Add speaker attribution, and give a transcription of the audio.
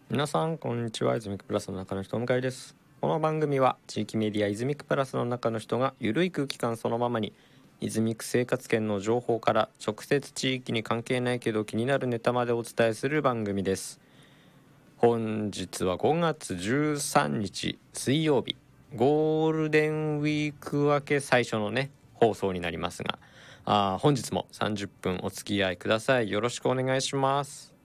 Speaker 1: 皆さんこんにちは。イズミックプラスの中の人、お迎えです。この番組は地域メディアイズミックプラスの中の人がゆるい空気感そのままにイズミック生活圏の情報から直接地域に関係ないけど気になるネタまでお伝えする番組です。本日は5月13日水曜日、ゴールデンウィーク明け最初のね放送になりますが、本日も30分お付き合いください。よろしくお願いします。